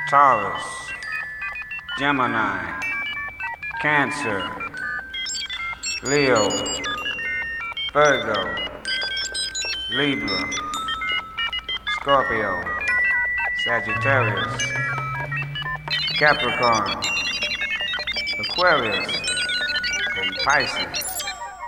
Taurus, Gemini, Cancer, Leo, Virgo, Libra, Scorpio, Sagittarius, Capricorn, Aquarius, and Pisces.